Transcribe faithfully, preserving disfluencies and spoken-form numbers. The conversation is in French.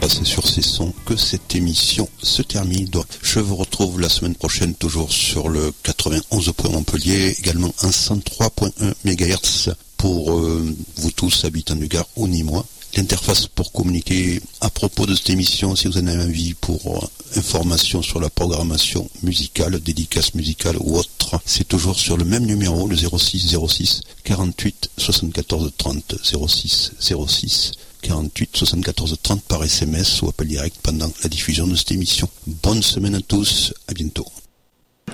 pas, c'est sur ces sons que cette émission se termine. Je vous retrouve la semaine prochaine, toujours sur le quatre-vingt-onze point Montpellier, également un cent trois point un mégahertz pour euh, vous tous, habitants du Gard ou Nîmois. L'interface pour communiquer à propos de cette émission, si vous en avez envie, pour euh, information sur la programmation musicale, dédicace musicale ou autre, c'est toujours sur le même numéro, le zéro six zéro six quarante-huit soixante-quatorze trente, zéro six zéro six quarante-huit soixante-quatorze trente par S M S ou appel direct pendant la diffusion de cette émission. Bonne semaine à tous, à bientôt.